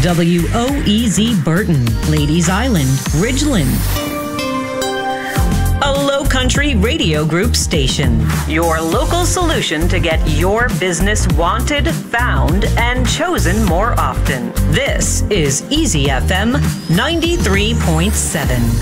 WOEZ Burton, Ladies Island, Ridgeland. A Low Country Radio Group station. Your local solution to get your business wanted, found, and chosen more often. This is Easy FM 93.7.